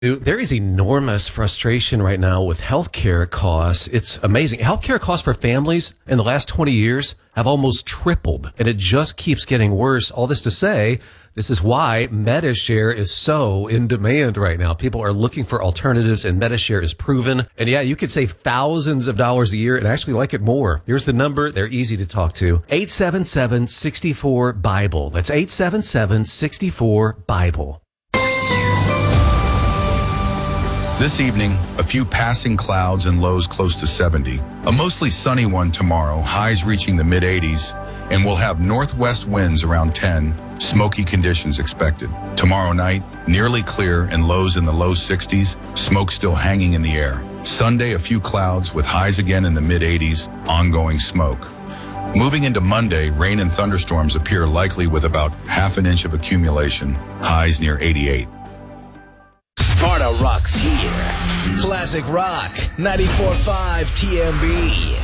There is enormous frustration right now with healthcare costs. It's amazing. Healthcare costs for families in the last 20 years have almost tripled, and it just keeps getting worse. All this to say, this is why Medi-Share is so in demand right now. People are looking for alternatives, and Medi-Share is proven. And yeah, you could save thousands of dollars a year and actually like it more. Here's the number. They're easy to talk to. 877-64-BIBLE. That's 877-64-BIBLE. This evening, a few passing clouds and lows close to 70. A mostly sunny one tomorrow, highs reaching the mid-80s, and we'll have northwest winds around 10, smoky conditions expected. Tomorrow night, nearly clear and lows in the low 60s, smoke still hanging in the air. Sunday, a few clouds with highs again in the mid-80s, ongoing smoke. Moving into Monday, rain and thunderstorms appear likely with about half an inch of accumulation, highs near 88. Sparta rocks here. Classic Rock, 94.5 TMB.